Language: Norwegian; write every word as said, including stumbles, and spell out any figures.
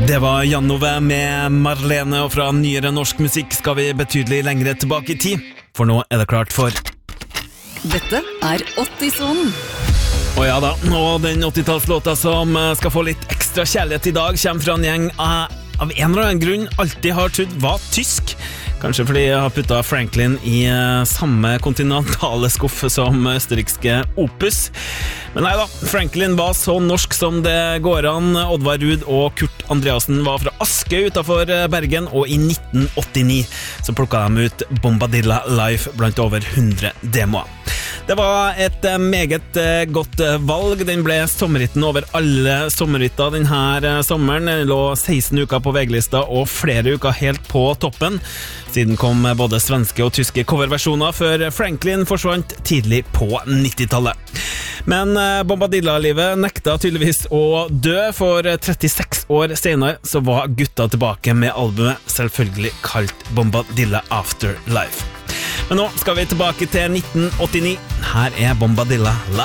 Det var Janove med Marlene, og fra nyere norsk musikk skal vi betydelig lengre tilbake i tid, for nå er det klart for Dette er åttisonen. Og ja da, og den åttitallslåta som skal få litt ekstra kjærlighet i dag kommer fra en gjeng av, av en eller annen grunn alltid har trodd var tysk. Kanskje fordi jeg har puttet Franklin i samme kontinentale skuff som østerrikske Opus. Men nei da, Franklin var så norsk som det går an. Oddvar Ruud og Kurt Andreasen var fra Askøy utenfor Bergen, og i nitten åttini så plukket de ut Bombadilla Live blant over hundre demoer. Det var et meget godt valg. Den ble sommerhitten over alle sommerhitter denne sommeren. Den lå seksten uker på V G-lista og flere uker helt på toppen. Siden kom både svenske og tyske coverversjoner før Franklin forsvant tidlig på nittitallet. Men Bombadilla-livet nekta tydeligvis å dø, for trettiseks år senere så var gutta tilbake med albumet, selvfølgelig kalt Bombadilla Afterlife. Men nå skal vi tilbake til nitten åttini. Her er Bombadilla Live.